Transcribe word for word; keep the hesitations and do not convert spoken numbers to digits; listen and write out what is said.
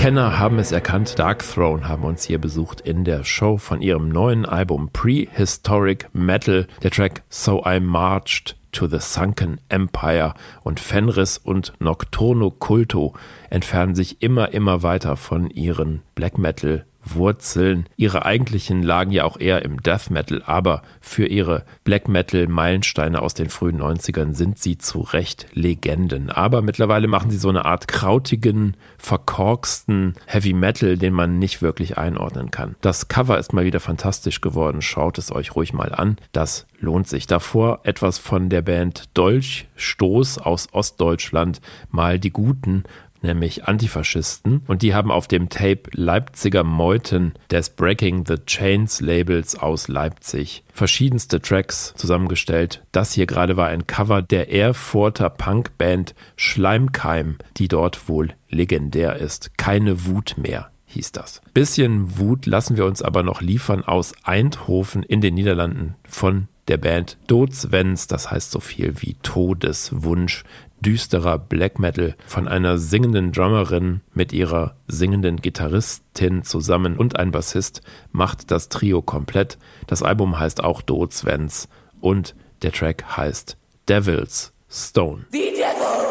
Kenner haben es erkannt, Darkthrone haben uns hier besucht in der Show von ihrem neuen Album Prehistoric Metal. Der Track So I Marched to the Sunken Empire und Fenris und Nocturno Culto entfernen sich immer, immer weiter von ihren Black Metal Wurzeln. Ihre eigentlichen lagen ja auch eher im Death Metal, aber für ihre Black Metal Meilensteine aus den frühen neunzigern sind sie zu Recht Legenden. Aber mittlerweile machen sie so eine Art krautigen, verkorksten Heavy Metal, den man nicht wirklich einordnen kann. Das Cover ist mal wieder fantastisch geworden. Schaut es euch ruhig mal an. Das lohnt sich. Davor etwas von der Band Dolchstoß aus Ostdeutschland, mal die Guten, nämlich Antifaschisten. Und die haben auf dem Tape Leipziger Meuten des Breaking the Chains Labels aus Leipzig verschiedenste Tracks zusammengestellt. Das hier gerade war ein Cover der Erfurter Punkband Schleimkeim, die dort wohl legendär ist. Keine Wut mehr hieß das. Bisschen Wut lassen wir uns aber noch liefern aus Eindhoven in den Niederlanden von der Band Doodswens, das heißt so viel wie Todeswunsch. Düsterer Black Metal von einer singenden Drummerin mit ihrer singenden Gitarristin zusammen und ein Bassist macht das Trio komplett. Das Album heißt auch Doodswens und der Track heißt Devil's Stone. The